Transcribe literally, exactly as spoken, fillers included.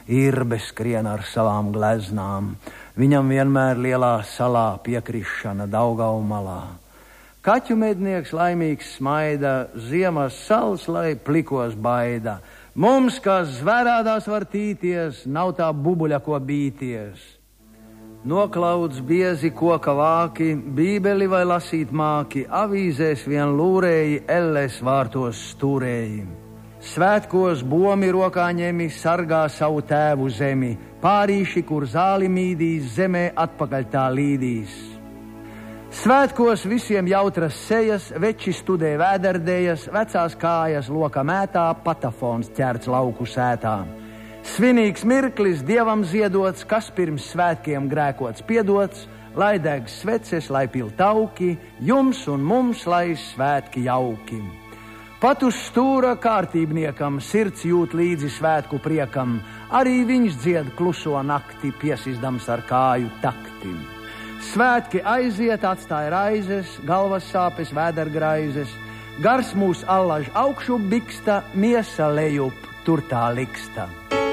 Irbe skrien ar savām gleznām, viņam vienmēr lielā salā piekrišana Daugavmalā. Kaķu mednieks laimīgs smaida, ziemas sals, lai plikos baida. Mums, kas zvērādās var tīties, nav tā bubuļa, ko bīties. Noklauds biezi koka vāki, bībeli vai lasīt māki, avīzēs vien lūrēji, elles vārtos stūrēji. Svētkos bomi rokā ņemi, sargā savu tēvu zemi, pārīši, kur zāli mīdīs, zemē atpakaļ tā līdīs. Svētkos visiem jautras sejas, veči studē vēderdējas, vecās kājas loka mētā, patafons ķerts lauku sētā. Svinīgs mirklis dievam ziedots, kas pirms svētkiem grēkots piedots, lai deg sveces, lai pil tauki, jums un mums, lai svētki jauki. Pat uz stūra kārtībniekam sirds jūt līdzi svētku priekam, arī viņš dzied kluso nakti, piesizdams ar kāju takti. Svētki aiziet, atstāja raizes, galvas sāpes, vēdergraizes, gars mūs allaž augšu biksta, miesa lejup, tur tā liksta.